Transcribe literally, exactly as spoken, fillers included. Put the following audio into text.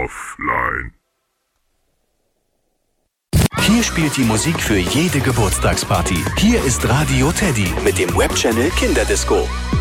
offline. Hier spielt die Musik für jede Geburtstagsparty. Hier ist Radio Teddy mit dem Webchannel Kinderdisco.